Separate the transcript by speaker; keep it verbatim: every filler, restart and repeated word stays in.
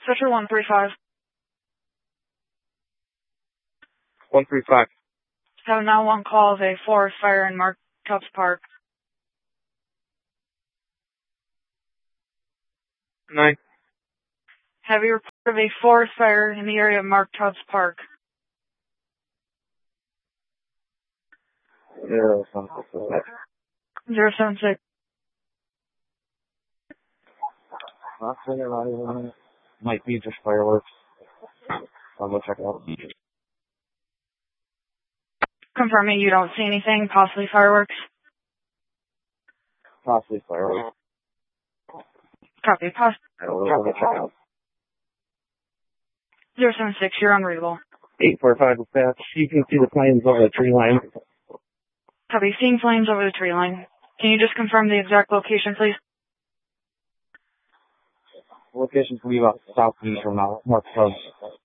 Speaker 1: Switcher one three five.
Speaker 2: one three five.
Speaker 1: Have now one call of a forest fire in Mark Tubbs Park.
Speaker 2: nine.
Speaker 1: Have you reported a forest fire in the area of Mark Tubbs Park?
Speaker 2: zero seven six.
Speaker 1: zero seven six.
Speaker 2: Might be just fireworks. I'll go check it out.
Speaker 1: Confirming you don't see anything, possibly fireworks.
Speaker 2: Possibly fireworks.
Speaker 1: Copy. Poss-
Speaker 2: I'll go check it out.
Speaker 1: zero seven six, you're unreadable.
Speaker 2: eight four five dispatch. You can see the planes over the tree line.
Speaker 1: Copy. Seeing flames over the tree line. Can you just confirm the exact location, please?
Speaker 2: Location's going to be about southeast from now, Mark Tubbs.